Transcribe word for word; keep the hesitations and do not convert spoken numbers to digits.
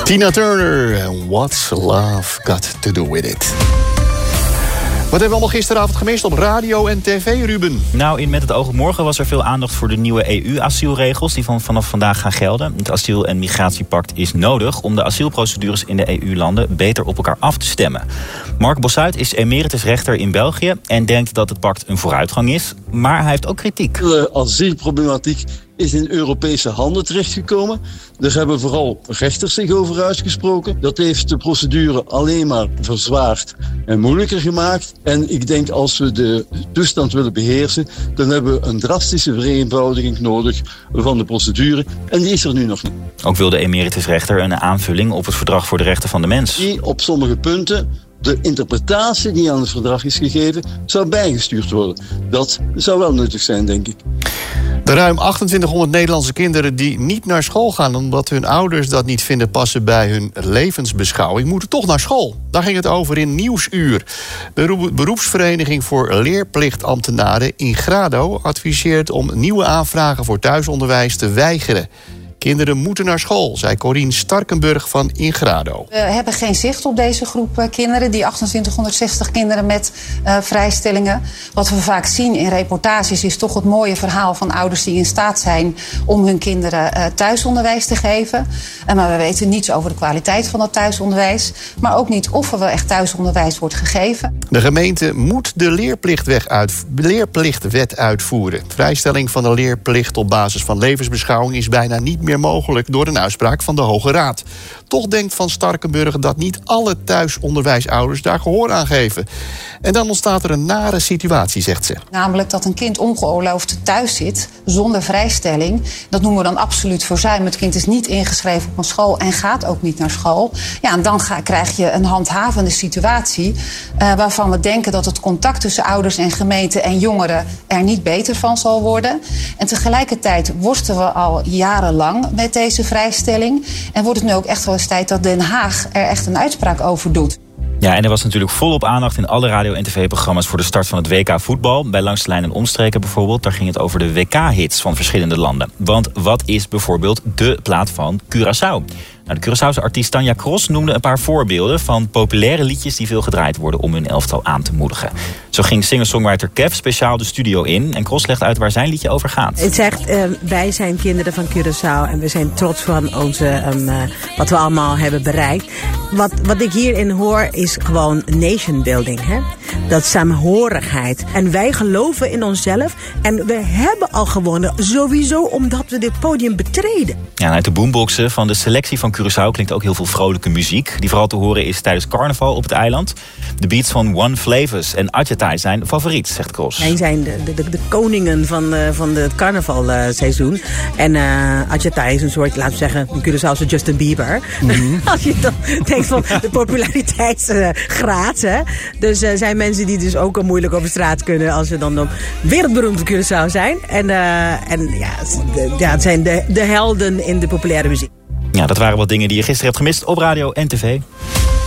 Tina Turner, What's Love Got to Do With It? Wat hebben we allemaal gisteravond gemist op radio en tv, Ruben? Nou, in Met het oog op morgen was er veel aandacht voor de nieuwe E U-asielregels die van, vanaf vandaag gaan gelden. Het asiel- en migratiepact is nodig om de asielprocedures in de E U-landen beter op elkaar af te stemmen. Mark Bossuit is emeritus rechter in België en denkt dat het pact een vooruitgang is, maar hij heeft ook kritiek. De asielproblematiek is in Europese handen terechtgekomen. Daar hebben vooral rechters zich over uitgesproken. Dat heeft de procedure alleen maar verzwaard en moeilijker gemaakt. En ik denk als we de toestand willen beheersen, dan hebben we een drastische vereenvoudiging nodig van de procedure. En die is er nu nog niet. Ook wil de emeritusrechter een aanvulling op het Verdrag voor de Rechten van de Mens. Die op sommige punten de interpretatie die aan het verdrag is gegeven zou bijgestuurd worden. Dat zou wel nuttig zijn, denk ik. De ruim achtentwintighonderd Nederlandse kinderen die niet naar school gaan omdat hun ouders dat niet vinden passen bij hun levensbeschouwing, moeten toch naar school. Daar ging het over in Nieuwsuur. De beroepsvereniging voor leerplichtambtenaren Ingrado adviseert om nieuwe aanvragen voor thuisonderwijs te weigeren. Kinderen moeten naar school, zei Corien Starkenburg van Ingrado. We hebben geen zicht op deze groep uh, kinderen, die achtentwintighonderdzestig kinderen met uh, vrijstellingen. Wat we vaak zien in reportages is toch het mooie verhaal van ouders die in staat zijn om hun kinderen uh, thuisonderwijs te geven. Uh, maar we weten niets over de kwaliteit van dat thuisonderwijs, maar ook niet of er wel echt thuisonderwijs wordt gegeven. De gemeente moet de leerplichtwet, uit, leerplichtwet uitvoeren. Vrijstelling van de leerplicht op basis van levensbeschouwing is bijna niet meer mogelijk door een uitspraak van de Hoge Raad. Toch denkt Van Starkenburg dat niet alle thuisonderwijsouders daar gehoor aan geven. En dan ontstaat er een nare situatie, zegt ze. Namelijk dat een kind ongeoorloofd thuis zit, zonder vrijstelling. Dat noemen we dan absoluut verzuim. Het kind is niet ingeschreven op een school en gaat ook niet naar school. Ja, en dan ga, krijg je een handhavende situatie Uh, waarvan we denken dat het contact tussen ouders en gemeente en jongeren er niet beter van zal worden. En tegelijkertijd worstelen we al jarenlang met deze vrijstelling. En wordt het nu ook echt wel eens tijd dat Den Haag er echt een uitspraak over doet. Ja, en er was natuurlijk volop aandacht in alle radio- en tv-programma's voor de start van het W K voetbal. Bij Langs de Lijn en Omstreken bijvoorbeeld, daar ging het over de W K-hits van verschillende landen. Want wat is bijvoorbeeld de plaat van Curaçao? Nou, de Curaçaose artiest Tanja Cross noemde een paar voorbeelden van populaire liedjes die veel gedraaid worden om hun elftal aan te moedigen. Zo ging singer-songwriter Kev speciaal de studio in en Cross legt uit waar zijn liedje over gaat. Het zegt, uh, wij zijn kinderen van Curaçao en we zijn trots van onze, um, uh, wat we allemaal hebben bereikt. Wat, wat ik hierin hoor is gewoon nation building, hè? Dat saamhorigheid. En wij geloven in onszelf en we hebben al gewonnen, sowieso omdat we dit podium betreden. Ja, en uit de boomboxen van de selectie van Curaçao klinkt ook heel veel vrolijke muziek, die vooral te horen is tijdens carnaval op het eiland. De beats van One Flavors en Adjatai zijn favoriet, zegt Cross. Wij zijn de, de, de koningen van, uh, van het carnavalseizoen. Uh, en uh, Adjatai is een soort, laten we zeggen, een Curaçaose Justin Bieber. Mm-hmm. Als je dan denkt van de populariteitsgraad. Uh, dus er uh, zijn mensen die dus ook al moeilijk over straat kunnen als ze dan op wereldberoemd Curaçao zijn. En, uh, en ja, de, ja, het zijn de, de helden in de populaire muziek. Ja, dat waren wat dingen die je gisteren hebt gemist op radio en tv.